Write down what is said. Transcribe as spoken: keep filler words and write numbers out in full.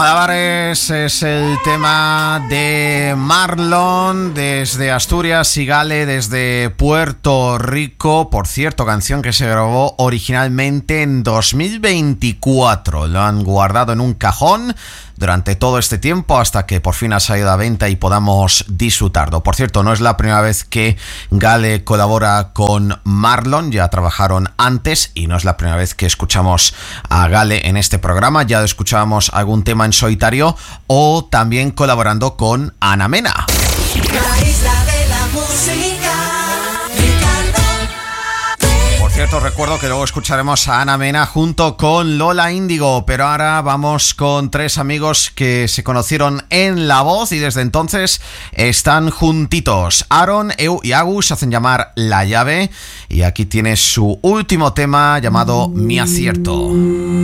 Malabares es el tema de Marlon desde Asturias y Gale desde Puerto Rico. Por cierto, canción que se grabó originalmente en dos mil veinticuatro. Lo han guardado en un cajón durante todo este tiempo hasta que por fin ha salido a venta y podamos disfrutarlo. Por cierto, no es la primera vez que Gale colabora con Marlon, ya trabajaron antes y no es la primera vez que escuchamos a Gale en este programa. Ya escuchábamos algún tema en solitario o también colaborando con Ana Mena. La isla de la música. Por cierto, recuerdo que luego escucharemos a Ana Mena junto con Lola Índigo, pero ahora vamos con tres amigos que se conocieron en La Voz y desde entonces están juntitos. Aaron, Eu y Agus se hacen llamar La Llave y aquí tiene su último tema llamado Mi Acierto.